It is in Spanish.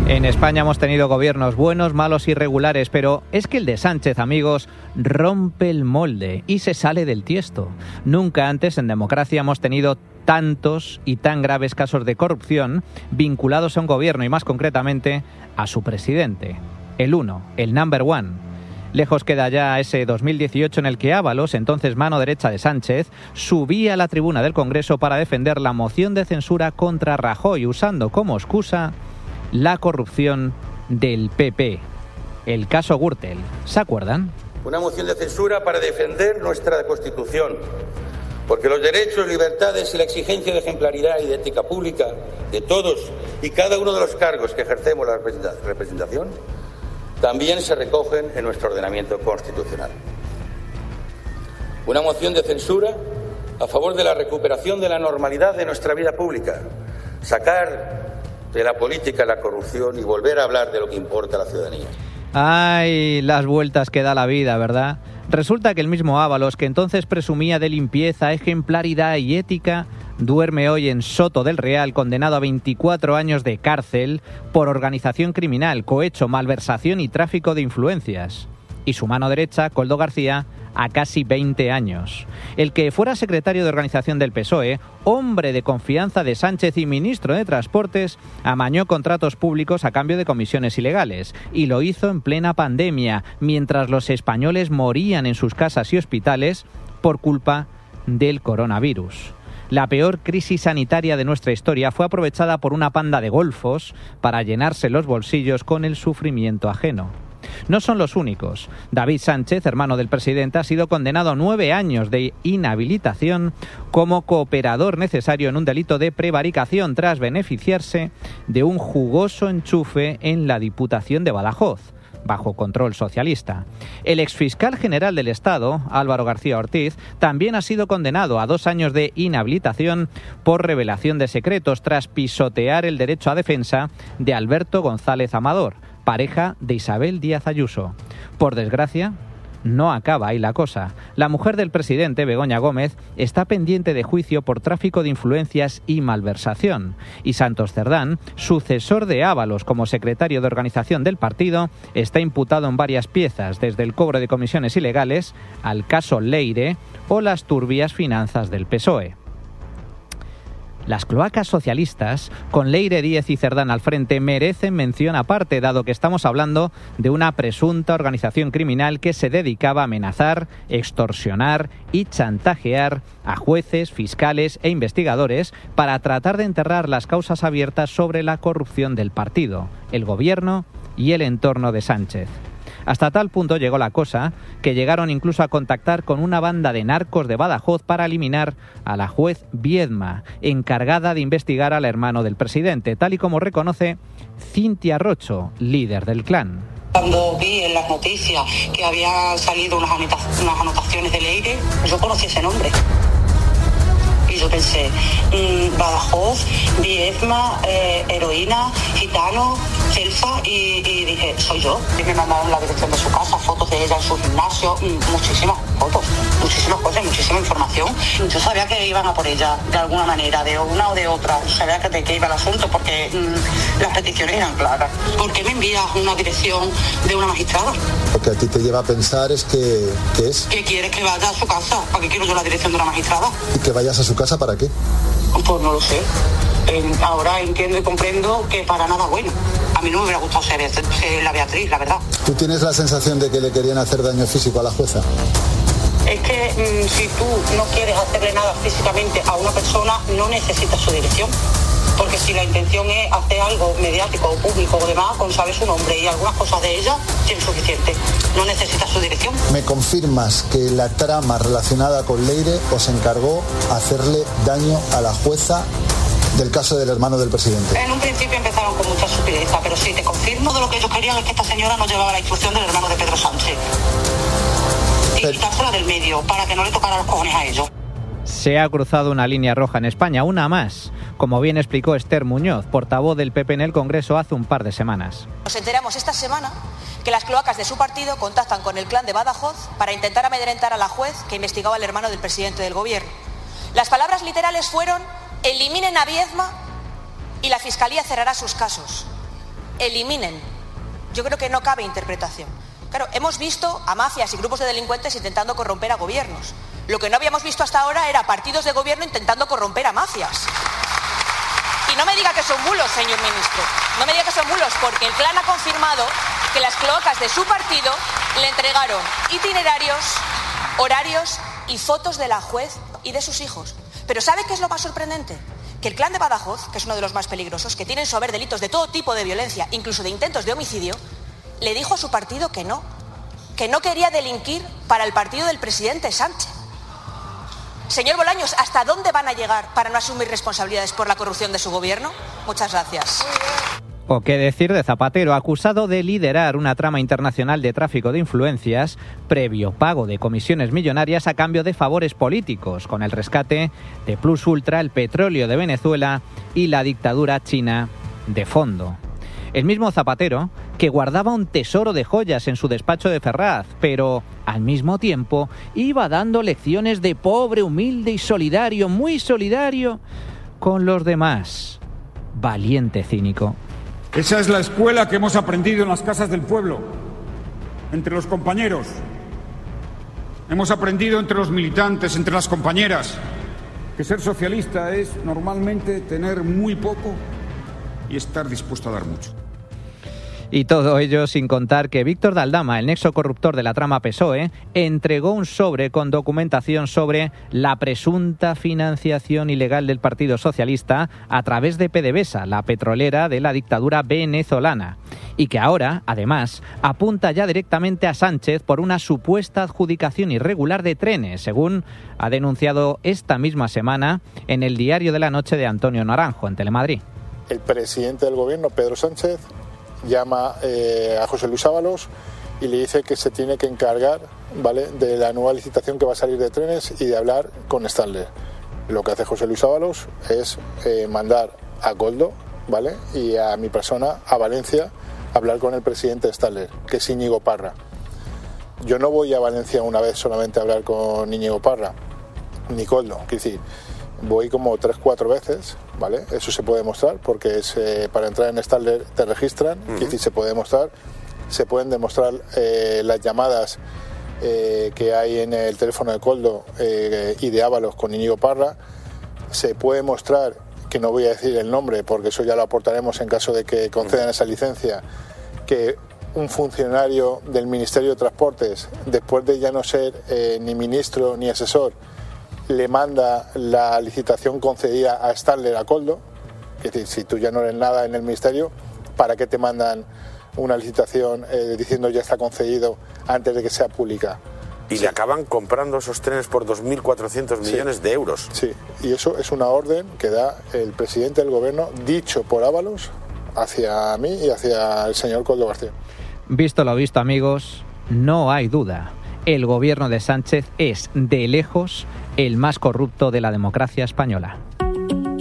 En España hemos tenido gobiernos buenos, malos y regulares, pero es que el de Sánchez, amigos, rompe el molde y se sale del tiesto. Nunca antes en democracia hemos tenido tantos y tan graves casos de corrupción vinculados a un gobierno y más concretamente a su presidente, el uno, el number one. Lejos queda ya ese 2018 en el que Ábalos, entonces mano derecha de Sánchez, subía a la tribuna del Congreso para defender la moción de censura contra Rajoy, usando como excusa la corrupción del PP. El caso Gürtel, ¿se acuerdan? Una moción de censura para defender nuestra Constitución, porque los derechos, libertades y la exigencia de ejemplaridad y de ética pública de todos y cada uno de los cargos que ejercemos la representación también se recogen en nuestro ordenamiento constitucional. Una moción de censura a favor de la recuperación de la normalidad de nuestra vida pública, sacar de la política la corrupción y volver a hablar de lo que importa a la ciudadanía. Ay, las vueltas que da la vida, ¿verdad? Resulta que el mismo Ábalos, que entonces presumía de limpieza, ejemplaridad y ética, duerme hoy en Soto del Real, condenado a 24 años de cárcel por organización criminal, cohecho, malversación y tráfico de influencias. Y su mano derecha, Koldo García, a casi 20 años. El que fuera secretario de organización del PSOE, hombre de confianza de Sánchez y ministro de Transportes, amañó contratos públicos a cambio de comisiones ilegales y lo hizo en plena pandemia, mientras los españoles morían en sus casas y hospitales por culpa del coronavirus. La peor crisis sanitaria de nuestra historia fue aprovechada por una panda de golfos para llenarse los bolsillos con el sufrimiento ajeno. No son los únicos. David Sánchez, hermano del presidente, ha sido condenado a 9 años de inhabilitación como cooperador necesario en un delito de prevaricación tras beneficiarse de un jugoso enchufe en la Diputación de Badajoz, bajo control socialista. El exfiscal general del Estado, Álvaro García Ortiz, también ha sido condenado a 2 años de inhabilitación por revelación de secretos tras pisotear el derecho a defensa de Alberto González Amador, pareja de Isabel Díaz Ayuso. Por desgracia, no acaba ahí la cosa. La mujer del presidente, Begoña Gómez, está pendiente de juicio por tráfico de influencias y malversación. Y Santos Cerdán, sucesor de Ábalos como secretario de organización del partido, está imputado en varias piezas, desde el cobro de comisiones ilegales al caso Leire o las turbias finanzas del PSOE. Las cloacas socialistas, con Leire, Díez y Cerdán al frente, merecen mención aparte, dado que estamos hablando de una presunta organización criminal que se dedicaba a amenazar, extorsionar y chantajear a jueces, fiscales e investigadores para tratar de enterrar las causas abiertas sobre la corrupción del partido, el gobierno y el entorno de Sánchez. Hasta tal punto llegó la cosa que llegaron incluso a contactar con una banda de narcos de Badajoz para eliminar a la juez Viedma, encargada de investigar al hermano del presidente, tal y como reconoce Cintia Rocho, líder del clan. Cuando vi en las noticias que habían salido unas anotaciones de Leire, yo conocí ese nombre. Y yo pensé, Badajoz, Viedma, heroína, gitano, Celsa, y dije, soy yo. Y me mandaron la dirección de su casa, fotos de ella en su gimnasio, muchísimas fotos, muchísimas cosas, muchísima información. Yo sabía que iban a por ella, de alguna manera, de una o de otra. Sabía de qué iba el asunto, porque las peticiones eran claras. ¿Por qué me envías una dirección de una magistrada? Lo que a ti te lleva a pensar es que es... ¿Que quieres que vaya a su casa? ¿Para qué quiero yo la dirección de una magistrada? ¿Y que vayas a su casa para qué? Pues no lo sé. Ahora entiendo y comprendo que para nada bueno. A mí no me hubiera gustado ser la Beatriz, la verdad. ¿Tú tienes la sensación de que le querían hacer daño físico a la jueza? Es que si tú no quieres hacerle nada físicamente a una persona, no necesitas su dirección. Porque si la intención es hacer algo mediático o público o demás, con saber su nombre y algunas cosas de ella, tiene suficiente. No necesita su dirección. ¿Me confirmas que la trama relacionada con Leire os encargó hacerle daño a la jueza del caso del hermano del presidente? En un principio empezaron con mucha sutileza, pero sí, te confirmo de lo que ellos querían es que esta señora no llevaba la instrucción del hermano de Pedro Sánchez. Y quitársela del medio, para que no le tocara los cojones a ellos. Se ha cruzado una línea roja en España, una más, como bien explicó Esther Muñoz, portavoz del PP en el Congreso hace un par de semanas. Nos enteramos esta semana que las cloacas de su partido contactan con el clan de Badajoz para intentar amedrentar a la juez que investigaba al hermano del presidente del gobierno. Las palabras literales fueron: eliminen a Viedma y la Fiscalía cerrará sus casos. eliminen. Yo creo que no cabe interpretación. Claro, hemos visto a mafias y grupos de delincuentes intentando corromper a gobiernos. Lo que no habíamos visto hasta ahora era partidos de gobierno intentando corromper a mafias. Y no me diga que son bulos, señor ministro. No me diga que son bulos, porque el clan ha confirmado que las cloacas de su partido le entregaron itinerarios, horarios y fotos de la juez y de sus hijos. Pero ¿sabe qué es lo más sorprendente? Que el clan de Badajoz, que es uno de los más peligrosos, que tiene en su haber delitos de todo tipo de violencia, incluso de intentos de homicidio, le dijo a su partido que no quería delinquir para el partido del presidente Sánchez. Señor Bolaños, ¿hasta dónde van a llegar para no asumir responsabilidades por la corrupción de su gobierno? Muchas gracias. O qué decir de Zapatero, acusado de liderar una trama internacional de tráfico de influencias previo pago de comisiones millonarias a cambio de favores políticos, con el rescate de Plus Ultra, el petróleo de Venezuela y la dictadura china de fondo. El mismo Zapatero, que guardaba un tesoro de joyas en su despacho de Ferraz, pero al mismo tiempo iba dando lecciones de pobre, humilde y solidario, muy solidario con los demás. Valiente cínico. Esa es la escuela que hemos aprendido en las casas del pueblo, entre los compañeros. Hemos aprendido entre los militantes, entre las compañeras, que ser socialista es normalmente tener muy poco y estar dispuesto a dar mucho. Y todo ello sin contar que Víctor de Aldama, el nexo corruptor de la trama PSOE, entregó un sobre con documentación sobre la presunta financiación ilegal del Partido Socialista a través de PDVSA, la petrolera de la dictadura venezolana. Y que ahora, además, apunta ya directamente a Sánchez por una supuesta adjudicación irregular de trenes, según ha denunciado esta misma semana en el Diario de la Noche de Antonio Naranjo, en Telemadrid. El presidente del gobierno, Pedro Sánchez, llama a José Luis Ábalos y le dice que se tiene que encargar, ¿vale?, de la nueva licitación que va a salir de trenes y de hablar con Stadler. Lo que hace José Luis Ábalos es mandar a Koldo, ¿vale?, y a mi persona a Valencia a hablar con el presidente de Stadler, que es Íñigo Parra. Yo no voy a Valencia una vez solamente a hablar con Íñigo Parra, ni Koldo, quiero decir, voy como 3-4 veces, ¿vale? Eso se puede demostrar porque es, para entrar en Stadler te registran, es decir, se puede demostrar, se pueden demostrar las llamadas que hay en el teléfono de Koldo y de Ábalos con Íñigo Parra, se puede mostrar, que no voy a decir el nombre porque eso ya lo aportaremos en caso de que concedan esa licencia, que un funcionario del Ministerio de Transportes, después de ya no ser ni ministro ni asesor, le manda la licitación concedida a Stadler a Koldo. Es decir, si tú ya no eres nada en el ministerio, ¿para qué te mandan una licitación diciendo ya está concedido antes de que sea pública? Y sí, le acaban comprando esos trenes por 2.400 millones de euros. Sí, y eso es una orden que da el presidente del gobierno, dicho por Ábalos, hacia mí y hacia el señor Koldo García. Visto lo visto, amigos, no hay duda. El gobierno de Sánchez es, de lejos, el más corrupto de la democracia española.